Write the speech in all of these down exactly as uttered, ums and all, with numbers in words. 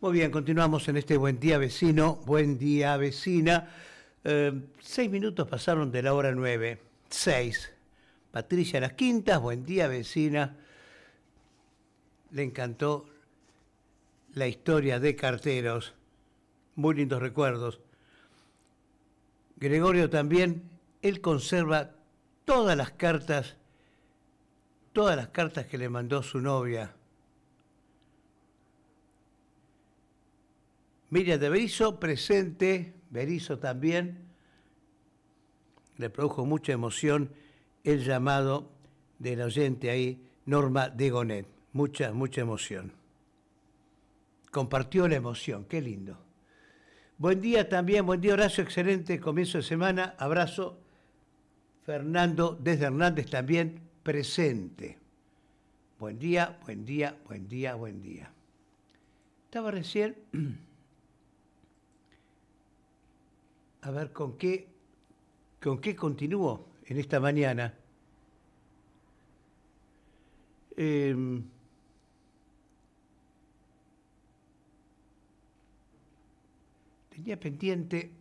Muy bien, continuamos en este Buen Día Vecino, Buen Día Vecina. Eh, seis minutos pasaron de la hora nueve, seis. Patricia Las Quintas, Buen Día Vecina. Le encantó la historia de Carteros, muy lindos recuerdos. Gregorio también, él conserva todas las cartas, todas las cartas que le mandó su novia. Miriam de Berizo, presente, Berizo también, le produjo mucha emoción el llamado del oyente ahí, Norma de Gonet, mucha, mucha emoción. Compartió la emoción, qué lindo. Buen día también, buen día Horacio, excelente comienzo de semana, abrazo. Fernando desde Hernández también, presente. Buen día, buen día, buen día, buen día. Estaba recién... A ver, ¿con qué, con qué continúo en esta mañana? Eh, tenía pendiente,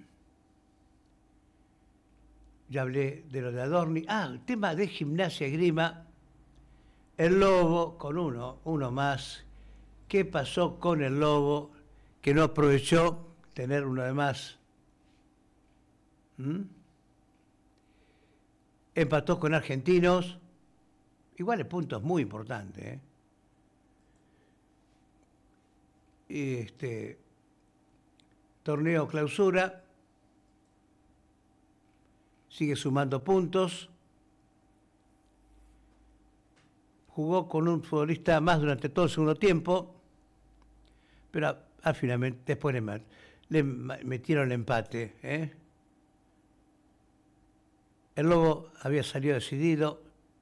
ya hablé de lo de Adorni, ah, el tema de Gimnasia y Esgrima, el Lobo con uno, uno más. ¿Qué pasó con el Lobo que no aprovechó tener uno de más? ¿Mm? Empató con Argentinos, igual el punto es muy importante, ¿eh? Este torneo clausura, sigue sumando puntos, jugó con un futbolista más durante todo el segundo tiempo, pero al final después le, le metieron el empate, ¿eh? El Lobo había salido decidido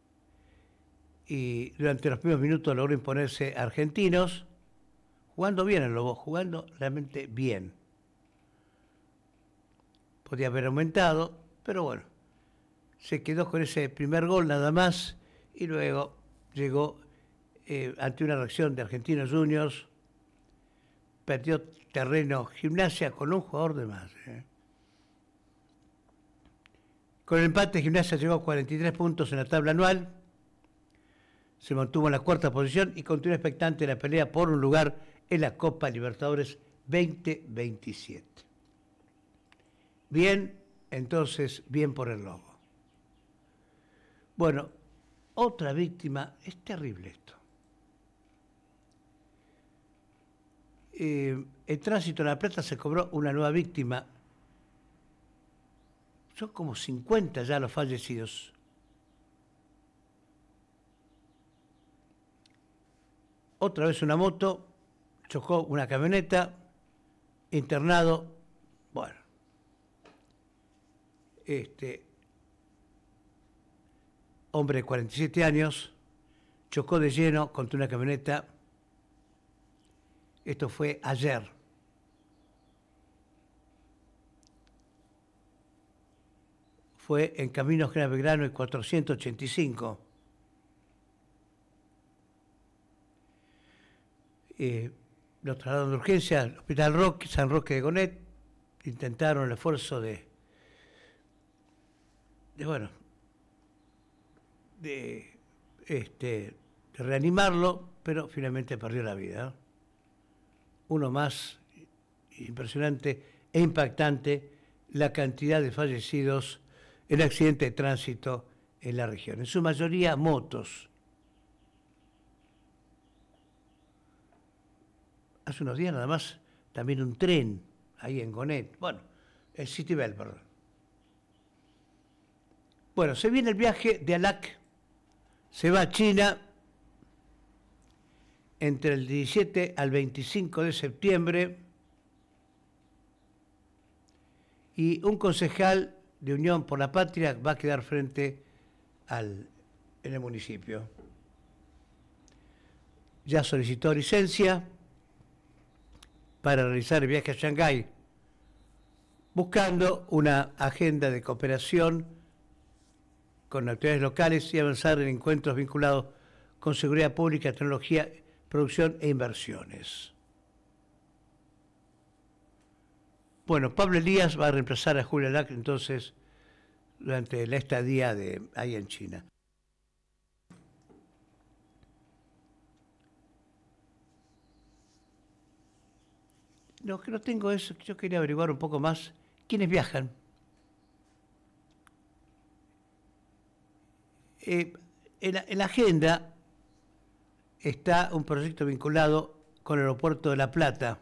y durante los primeros minutos logró imponerse a Argentinos, jugando bien el Lobo, jugando realmente bien. Podía haber aumentado, pero bueno, se quedó con ese primer gol nada más y luego llegó eh, ante una reacción de Argentinos Juniors, perdió terreno Gimnasia con un jugador de más, ¿eh? Con el empate, Gimnasia llegó a cuarenta y tres puntos en la tabla anual, se mantuvo en la cuarta posición y continúa expectante en la pelea por un lugar en la Copa Libertadores veinte veintisiete. Bien, entonces, bien por el Lobo. Bueno, otra víctima, es terrible esto. Eh, el tránsito en La Plata se cobró una nueva víctima. Son como cincuenta ya los fallecidos. Otra vez una moto, chocó una camioneta, internado, bueno. Este hombre de cuarenta y siete años, chocó de lleno contra una camioneta. Esto fue ayer. Fue en Caminos General Belgrano, el cuatrocientos ochenta y cinco. Eh, lo trasladaron de urgencia al Hospital Roque, San Roque de Gonet. Intentaron el esfuerzo de, de bueno, de, este, de reanimarlo, pero finalmente perdió la vida. Uno más, impresionante e impactante la cantidad de fallecidos en accidente de tránsito en la región, en su mayoría motos. Hace unos días nada más también un tren ahí en Gonet, bueno, en Citibel, perdón. Bueno, se viene el viaje de ALAC, se va a China entre el diecisiete al veinticinco de septiembre y un concejal de Unión por la Patria va a quedar frente al en el municipio. Ya solicitó licencia para realizar el viaje a Shanghái, buscando una agenda de cooperación con actividades locales y avanzar en encuentros vinculados con seguridad pública, tecnología, producción e inversiones. Bueno, Pablo Elías va a reemplazar a Julia Lac entonces durante la estadía de ahí en China. Lo que no tengo es, yo quería averiguar un poco más quiénes viajan. Eh, en, la, en la agenda está un proyecto vinculado con el aeropuerto de La Plata,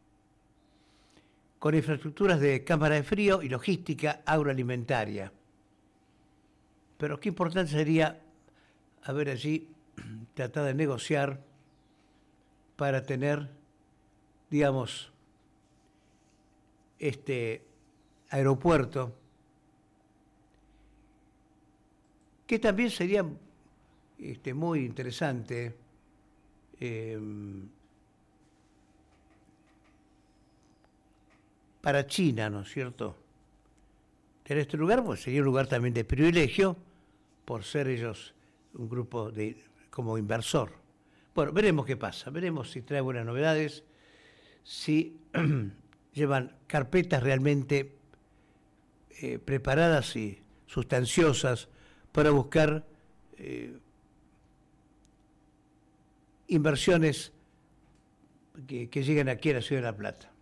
con infraestructuras de cámara de frío y logística agroalimentaria. Pero qué importante sería, a ver allí, tratar de negociar para tener, digamos, este aeropuerto, que también sería este, muy interesante eh, para China, ¿no es cierto? Tener este lugar, pues sería un lugar también de privilegio, por ser ellos un grupo de, como inversor. Bueno, veremos qué pasa, veremos si trae buenas novedades, si llevan carpetas realmente eh, preparadas y sustanciosas para buscar eh, inversiones que, que lleguen aquí a la Ciudad de La Plata.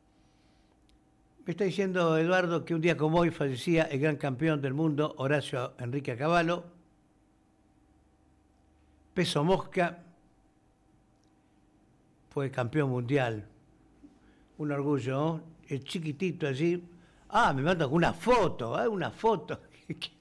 Me está diciendo Eduardo que un día como hoy fallecía el gran campeón del mundo, Horacio Enrique Cavallo, peso mosca, fue campeón mundial. Un orgullo, ¿no? El chiquitito allí. Ah, me manda una foto, ¿eh? Una foto.